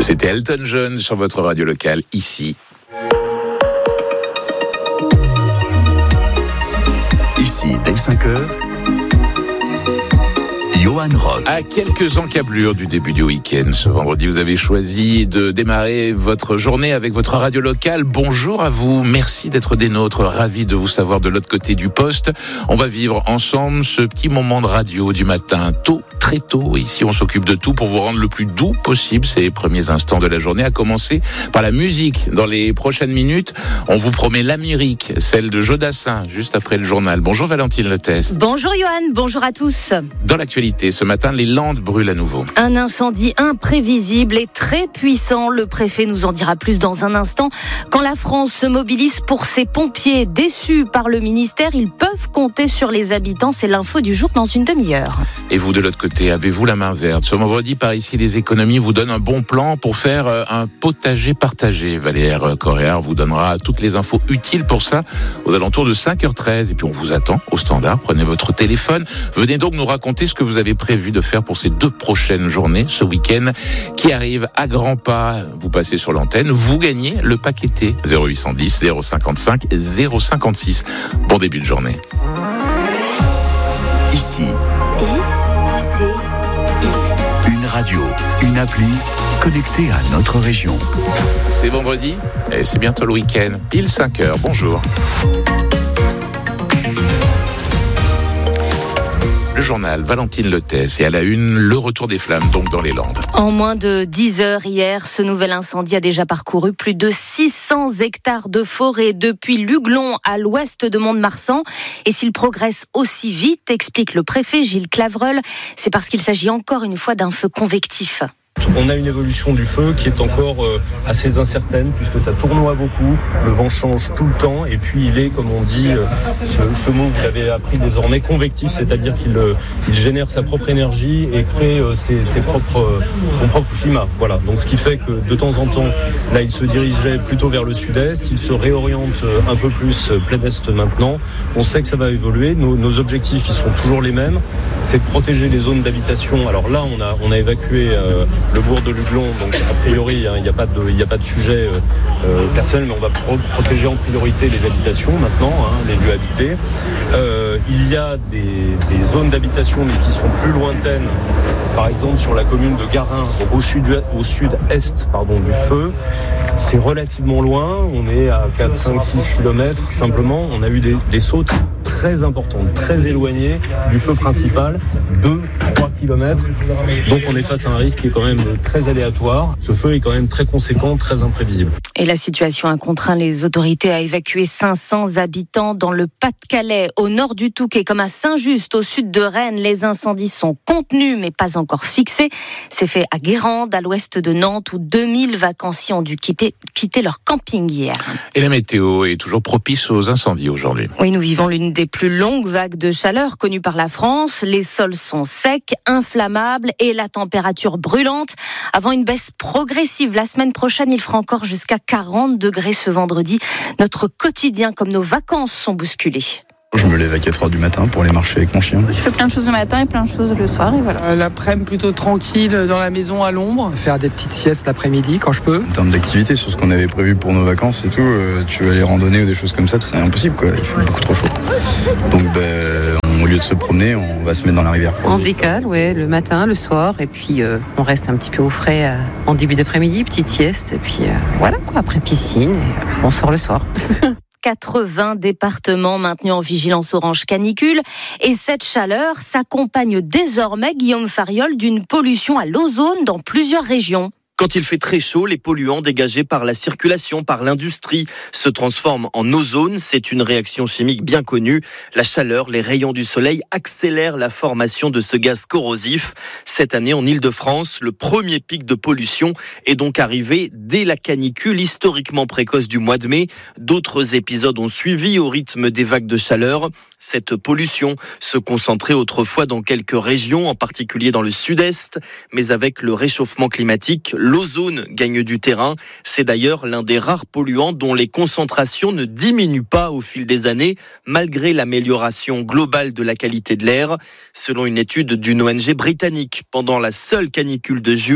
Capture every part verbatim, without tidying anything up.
C'était Elton John sur votre radio locale, ici. Ici, dès cinq heures, Johan Rock. À quelques encablures du début du week-end, ce vendredi, vous avez choisi de démarrer votre journée avec votre radio locale. Bonjour à vous, merci d'être des nôtres, ravis de vous savoir de l'autre côté du poste. On va vivre ensemble ce petit moment de radio du matin, tôt, très tôt. Ici, on s'occupe de tout pour vous rendre le plus doux possible ces premiers instants de la journée, à commencer par la musique. Dans les prochaines minutes, on vous promet l'Amérique, celle de Jodassin, juste après le journal. Bonjour Valentine Lettès. Bonjour Johan, bonjour à tous. Dans l'actualité, ce matin, les Landes brûlent à nouveau. Un incendie imprévisible et très puissant. Le préfet nous en dira plus dans un instant. Quand la France se mobilise pour ses pompiers déçus par le ministère, ils peuvent compter sur les habitants. C'est l'info du jour dans une demi-heure. Et vous, de l'autre côté, avez-vous la main verte? Ce vendredi, par ici, les économies vous donnent un bon plan pour faire un potager partagé. Valère Correa vous donnera toutes les infos utiles pour ça aux alentours de cinq heures treize. Et puis, on vous attend au standard. Prenez votre téléphone. Venez donc nous raconter ce que vous avez prévu de faire pour ces deux prochaines journées, ce week-end qui arrive à grands pas. Vous passez sur l'antenne, vous gagnez le paquet T. zéro huit cent dix, zéro cinquante-cinq, zéro cinquante-six. Bon début de journée. Ici, I, C, I. une radio, une appli connectée à notre région. C'est vendredi et c'est bientôt le week-end. Pile cinq heures. Bonjour. Le journal, Valentine Lettès, et à la une, le retour des flammes, donc dans les Landes. En moins de dix heures hier, ce nouvel incendie a déjà parcouru plus de six cents hectares de forêt depuis Luglon à l'ouest de Mont-de-Marsan. Et s'il progresse aussi vite, explique le préfet Gilles Clavreul, c'est parce qu'il s'agit encore une fois d'un feu convectif. On a une évolution du feu qui est encore euh, assez incertaine puisque ça tournoie beaucoup, le vent change tout le temps et puis il est, comme on dit, euh, ce, ce mot vous l'avez appris désormais, convectif, c'est-à-dire qu'il euh, il génère sa propre énergie et crée euh, ses, ses propres, euh, son propre climat. Voilà. Donc ce qui fait que de temps en temps, là il se dirigeait plutôt vers le sud-est, il se réoriente euh, un peu plus euh, plein est maintenant. On sait que ça va évoluer, nos, nos objectifs ils sont toujours les mêmes, c'est de protéger les zones d'habitation. Alors là on a, on a évacué euh, le bourg de Luglon, donc a priori il n'y a pas de, il n'y a pas de sujet euh, personnel, mais on va pro- protéger en priorité les habitations maintenant, hein, les lieux habités. Euh, il y a des, des zones d'habitation mais qui sont plus lointaines, par exemple sur la commune de Garin, au sud, au sud-est pardon, du feu. C'est relativement loin, on est à quatre, cinq, six kilomètres. Simplement, on a eu des, des sautes très importantes, très éloignées du feu principal, deux, trois kilomètres. Donc on est face à un risque qui est quand même très aléatoire. Ce feu est quand même très conséquent, très imprévisible. Et la situation a contraint les autorités à évacuer cinq cents habitants dans le Pas-de-Calais, au nord du Touquet, comme à Saint-Just, au sud de Rennes. Les incendies sont contenus, mais pas encore fixés. C'est fait à Guérande, à l'ouest de Nantes, où deux mille vacanciers ont dû quitter leur camping hier. Et la météo est toujours propice aux incendies aujourd'hui. Oui, nous vivons l'une des plus longues vagues de chaleur connues par la France. Les sols sont secs, inflammables et la température brûlante. Avant une baisse progressive, la semaine prochaine, il fera encore jusqu'à quarante degrés ce vendredi. Notre quotidien, comme nos vacances, sont bousculés. Je me lève à quatre heures du matin pour aller marcher avec mon chien. Je fais plein de choses le matin et plein de choses le soir et voilà. Euh, l'après-midi plutôt tranquille dans la maison à l'ombre. Faire des petites siestes l'après-midi quand je peux. En termes d'activité, sur ce qu'on avait prévu pour nos vacances et tout, euh, tu veux aller randonner ou des choses comme ça, c'est impossible quoi. Il fait beaucoup trop chaud. Donc ben, au lieu de se promener, on va se mettre dans la rivière. On décale, ouais, le matin, le soir, et puis euh, on reste un petit peu au frais euh, en début d'après-midi, petite sieste, et puis euh, voilà quoi, après piscine, et on sort le soir. quatre-vingts départements maintenus en vigilance orange canicule. Et cette chaleur s'accompagne désormais, Guillaume Fariol, d'une pollution à l'ozone dans plusieurs régions. Quand il fait très chaud, les polluants dégagés par la circulation, par l'industrie, se transforment en ozone. C'est une réaction chimique bien connue. La chaleur, les rayons du soleil accélèrent la formation de ce gaz corrosif. Cette année, en Île-de-France, le premier pic de pollution est donc arrivé dès la canicule historiquement précoce du mois de mai. D'autres épisodes ont suivi au rythme des vagues de chaleur. Cette pollution se concentrait autrefois dans quelques régions, en particulier dans le sud-est. Mais avec le réchauffement climatique, l'ozone gagne du terrain. C'est d'ailleurs l'un des rares polluants dont les concentrations ne diminuent pas au fil des années, malgré l'amélioration globale de la qualité de l'air. Selon une étude d'une O N G britannique, pendant la seule canicule de juin,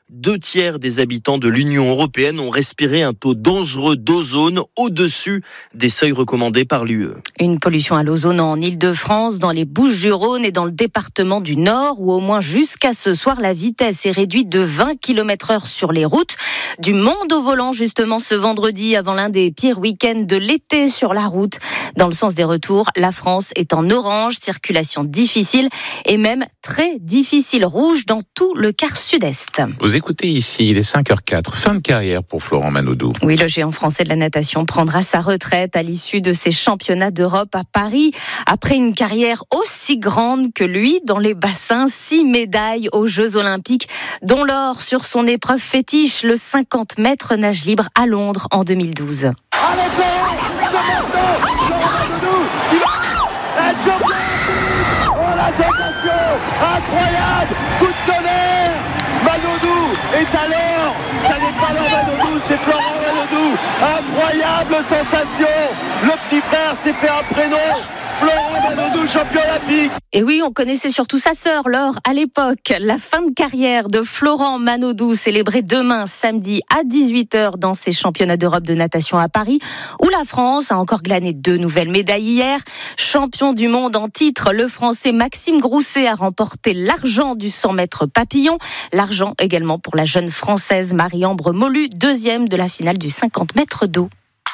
Deux tiers des habitants de l'Union européenne ont respiré un taux dangereux d'ozone au-dessus des seuils recommandés par l'U E. Une pollution à l'ozone en Île-de-France, dans les Bouches-du-Rhône et dans le département du Nord, où au moins jusqu'à ce soir, la vitesse est réduite de vingt kilomètres heure sur les routes. Du monde au volant, justement, ce vendredi, avant l'un des pires week-ends de l'été sur la route. Dans le sens des retours, la France est en orange, circulation difficile et même très difficile, rouge dans tout le quart sud-est. Vous écoutez ici, il est cinq heures quatre, fin de carrière pour Florent Manodou. Oui, le géant français de la natation prendra sa retraite à l'issue de ses championnats d'Europe à Paris. Après une carrière aussi grande que lui dans les bassins, six médailles aux Jeux Olympiques, dont l'or sur son épreuve fétiche, le cinquante mètres nage libre à Londres en deux mille douze. Allez, Florent, c'est maintenant, Florent Manodou, il va être champion. Oh, la sensation incroyable, coup de tonnerre, Manodou est à l'or, ça n'est pas l'or Manodou, c'est Florent Manodou, incroyable sensation, le petit frère s'est fait un prénom, Florent Manodou, champion olympique. Et oui, on connaissait surtout sa sœur, Laure, à l'époque. La fin de carrière de Florent Manodou, célébrée demain, samedi, à dix-huit heures, dans ses championnats d'Europe de natation à Paris, où la France a encore glané deux nouvelles médailles hier. Champion du monde en titre, le Français Maxime Grousset a remporté l'argent du cent mètres papillon. L'argent également pour la jeune Française Marie-Ambre Molu, deuxième de la finale du cinquante mètres d'eau.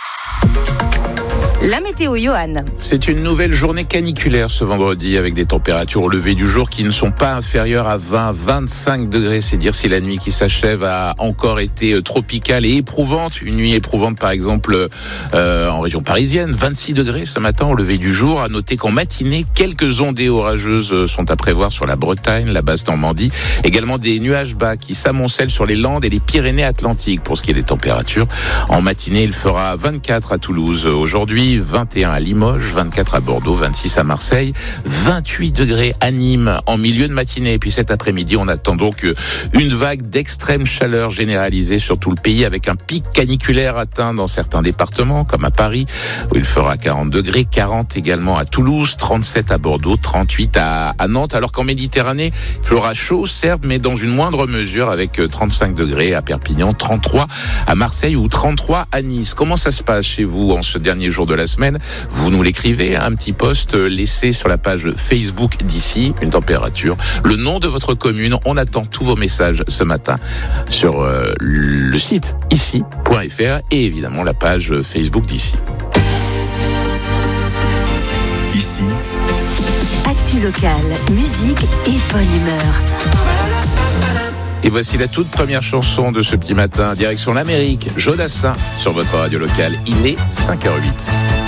La météo, Johan. C'est une nouvelle journée caniculaire ce vendredi avec des températures au lever du jour qui ne sont pas inférieures à vingt à vingt-cinq degrés. C'est dire si la nuit qui s'achève a encore été tropicale et éprouvante. Une nuit éprouvante par exemple euh, en région parisienne, vingt-six degrés ce matin au lever du jour. À noter qu'en matinée, quelques ondées orageuses sont à prévoir sur la Bretagne, la Basse-Normandie. Également des nuages bas qui s'amoncellent sur les Landes et les Pyrénées-Atlantiques. Pour ce qui est des températures, en matinée, il fera vingt-quatre à Toulouse aujourd'hui, vingt et un à Limoges, vingt-quatre à Bordeaux, vingt-six à Marseille, vingt-huit degrés à Nîmes en milieu de matinée. Et puis cet après-midi, on attend donc une vague d'extrême chaleur généralisée sur tout le pays avec un pic caniculaire atteint dans certains départements comme à Paris où il fera quarante degrés, quarante également à Toulouse, trente-sept à Bordeaux, trente-huit à, à Nantes. Alors qu'en Méditerranée, il fera chaud certes, mais dans une moindre mesure avec trente-cinq degrés à Perpignan, trente-trois à Marseille ou trente-trois à Nice. Comment ça se passe chez vous en ce dernier jour de la semaine? Vous nous l'écrivez, un petit post laissé sur la page Facebook d'ici, une température, le nom de votre commune. On attend tous vos messages ce matin sur euh, le site ici point f r et évidemment la page Facebook d'ici. Ici, actu locale, musique et bonne humeur. Et voici la toute première chanson de ce petit matin, direction l'Amérique, Jodassin sur votre radio locale. Il est cinq heures huit.